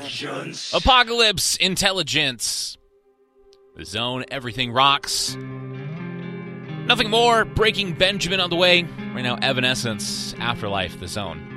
Apocalypse Intelligence. The Zone, everything rocks. Nothing more. Breaking Benjamin on the way. Right now, Evanescence, Afterlife, The Zone.